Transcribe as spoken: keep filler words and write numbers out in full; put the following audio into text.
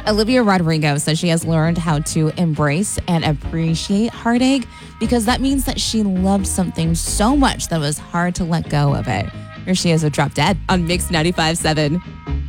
Olivia Rodrigo says she has learned how to embrace and appreciate heartache because that means that she loved something so much that it was hard to let go of it. Here she is with Drop Dead on Mix ninety-five point seven.